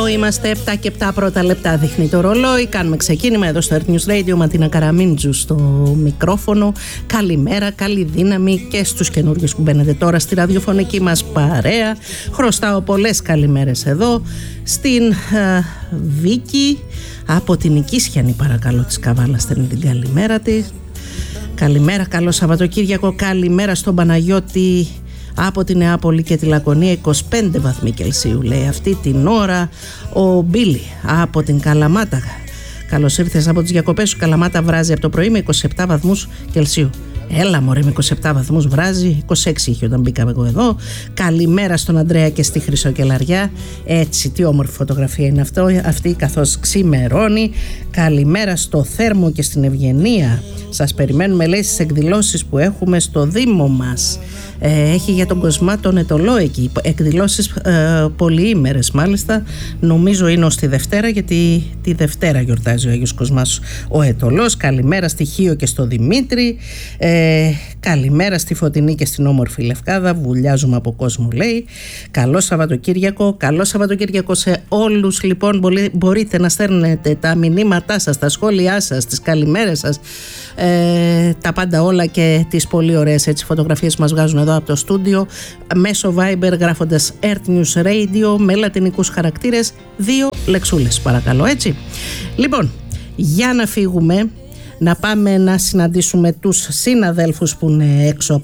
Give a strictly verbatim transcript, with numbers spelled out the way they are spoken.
Now είμαστε επτά και επτά πρώτα λεπτά, δείχνει το ρολόι. Κάνουμε ξεκίνημα εδώ στο Earth News Radio. Ματίνα Καραμίντζου στο μικρόφωνο. Καλημέρα, καλή δύναμη και στους καινούριους που μπαίνετε τώρα στη ραδιοφωνική μας παρέα. Χρωστάω πολλές καλημέρες εδώ στην uh, Βίκη από την Οικίσιανη, παρακαλώ, της Καβάλα. Στέλνει την καλημέρα της. Καλημέρα, καλό Σαββατοκύριακο. Καλημέρα στον Παναγιώτη από τη Νεάπολη και τη Λακωνία. Είκοσι πέντε βαθμοί Κελσίου λέει αυτή την ώρα. Ο Μπίλι από την Καλαμάτα. Καλώς ήρθες από τις διακοπές σου. Καλαμάτα βράζει από το πρωί με είκοσι επτά βαθμούς Κελσίου. Έλα μωρέ, με είκοσι επτά βαθμούς βράζει. είκοσι έξι είχε όταν μπήκαμε εγώ εδώ. Καλημέρα στον Ανδρέα και στη Χρυσοκελαριά. Έτσι, τι όμορφη φωτογραφία είναι αυτό, αυτή καθώς ξημερώνει. Καλημέρα στο Θέρμο και στην Ευγενία. Σας περιμένουμε, λέει, στις εκδηλώσεις που έχουμε στο Δήμο μας. Ε, έχει για τον Κοσμά τον Ετωλό εκεί εκδηλώσεις ε, πολυήμερες, μάλιστα. Νομίζω είναι ως τη Δευτέρα, γιατί τη Δευτέρα γιορτάζει ο Άγιος Κοσμάς ο Ετωλός. Καλημέρα στη Χίο και στο Δημήτρη. Ε, καλημέρα στη Φωτεινή και στην όμορφη Λευκάδα. Βουλιάζουμε από κόσμο, λέει. Καλό Σαββατοκύριακο. Καλό Σαββατοκύριακο σε όλους. Λοιπόν, μπορείτε να στέλνετε τα μηνύματά σας, τα σχόλιά σας, τις καλημέρες σας, ε, τα πάντα όλα και τις πολύ ωραίες έτσι φωτογραφίες που μας βγάζουν εδώ από το στούντιο μέσω Viber, γράφοντας Earth News Radio με λατινικούς χαρακτήρες, δύο λεξούλες παρακαλώ, έτσι. Λοιπόν, για να φύγουμε, να πάμε να συναντήσουμε τους συναδέλφους που είναι έξω